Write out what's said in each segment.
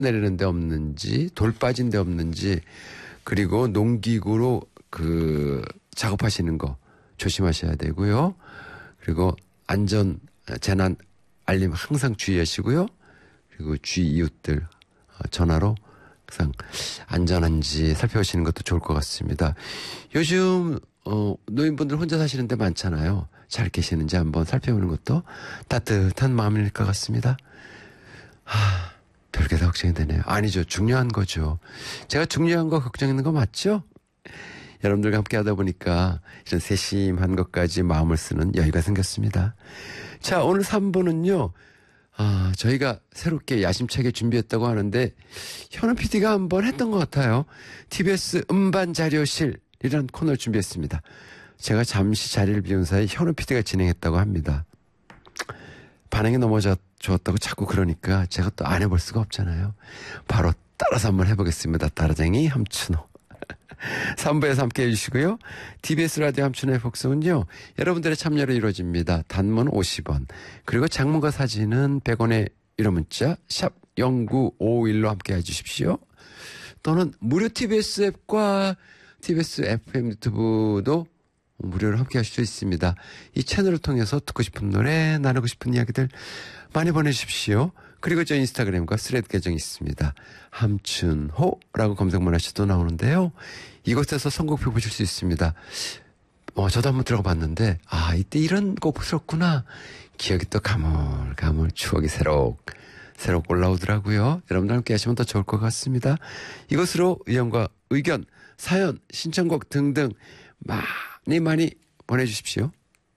내리는 데 없는지, 돌 빠진 데 없는지, 그리고 농기구로 작업하시는 거 조심하셔야 되고요. 그리고 재난 알림 항상 주의하시고요. 그리고 주위 이웃들 전화로 항상 안전한지 살펴보시는 것도 좋을 것 같습니다. 요즘 노인분들 혼자 사시는 데 많잖아요. 잘 계시는지 한번 살펴보는 것도 따뜻한 마음일 것 같습니다. 별게 다 걱정이 되네요. 아니죠. 중요한 거죠. 제가 중요한 거 걱정있는 거 맞죠? 여러분들과 함께 하다 보니까 이런 세심한 것까지 마음을 쓰는 여유가 생겼습니다. 자, 오늘 3부는요. 저희가 새롭게 야심차게 준비했다고 하는데 현우 PD가 한번 했던 것 같아요. TBS 음반자료실이라는 코너를 준비했습니다. 제가 잠시 자리를 비운 사이 현우 PD가 진행했다고 합니다. 반응이 너무 좋았다고 자꾸 그러니까 제가 또 안 해볼 수가 없잖아요. 바로 따라서 한번 해보겠습니다. 따라쟁이 함춘호. 3부에서 함께 해주시고요. TBS 라디오 함춘호의 복성은요. 여러분들의 참여로 이루어집니다. 단문 50원. 그리고 장문과 사진은 100원의 유료 문자 샵 0951로 함께 해주십시오. 또는 무료 TBS 앱과 TBS FM 유튜브도 무료로 함께 하실 수 있습니다. 이 채널을 통해서 듣고 싶은 노래, 나누고 싶은 이야기들 많이 보내주십시오. 그리고 저 인스타그램과 스레드 계정이 있습니다. 함춘호라고 검색만 하셔도 나오는데요. 이곳에서 선곡표 보실 수 있습니다. 저도 한번 들어가 봤는데 이때 이런 곡 들었구나. 기억이 또 가물가물 추억이 새록 올라오더라고요. 여러분들 함께 하시면 더 좋을 것 같습니다. 이것으로 의견과 의견, 사연, 신청곡 등등 많이 보내주십시오.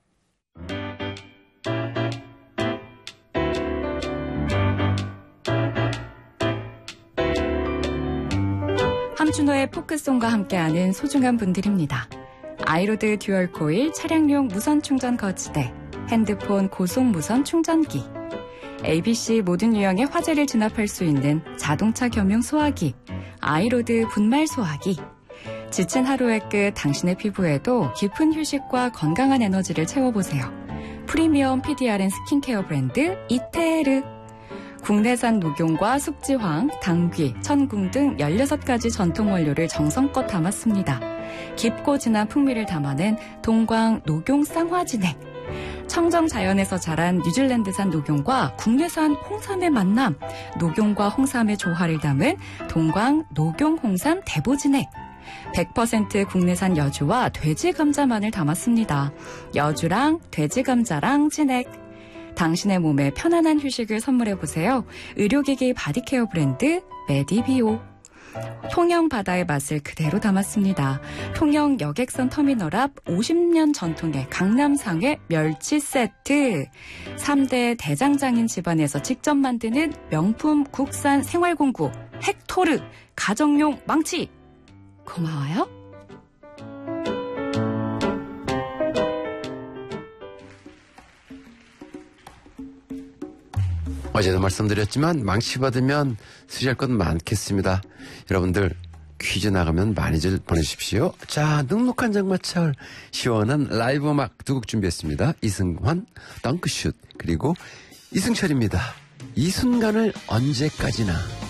함춘호의 포크송과 함께하는 소중한 분들입니다. 아이로드 듀얼 코일 차량용 무선 충전 거치대, 핸드폰 고속 무선 충전기, ABC 모든 유형의 화재를 진압할 수 있는 자동차 겸용 소화기, 아이로드 분말 소화기, 지친 하루의 끝 당신의 피부에도 깊은 휴식과 건강한 에너지를 채워보세요. 프리미엄 PDRN 스킨케어 브랜드 이테르. 국내산 녹용과 숙지황, 당귀, 천궁 등 16가지 전통 원료를 정성껏 담았습니다. 깊고 진한 풍미를 담아낸 동광 녹용 쌍화진액. 청정 자연에서 자란 뉴질랜드산 녹용과 국내산 홍삼의 만남, 녹용과 홍삼의 조화를 담은 동광 녹용 홍삼 대보진액. 100% 국내산 여주와 돼지 감자만을 담았습니다. 여주랑 돼지 감자랑 진액. 당신의 몸에 편안한 휴식을 선물해보세요. 의료기기 바디케어 브랜드 메디비오. 통영 바다의 맛을 그대로 담았습니다. 통영 여객선 터미널 앞 50년 전통의 강남상회 멸치 세트. 3대 대장장인 집안에서 직접 만드는 명품 국산 생활공구 헥토르 가정용 망치. 고마워요. 어제도 말씀드렸지만 망치 받으면 수리할 건 많겠습니다. 여러분들 퀴즈 나가면 많이들 보내주십시오. 자, 눅눅한 장마철 시원한 라이브 음악 두 곡 준비했습니다. 이승환 덩크슛 그리고 이승철입니다. 이 순간을 언제까지나.